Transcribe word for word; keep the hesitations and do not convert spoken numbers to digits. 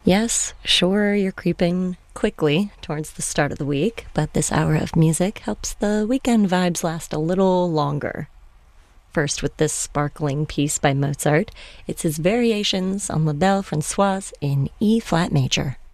Yes, sure, you're creeping quickly towards the start of the week, but this hour of music helps the weekend vibes last a little longer. First, with this sparkling piece by Mozart, it's his variations on La Belle Françoise in E flat major.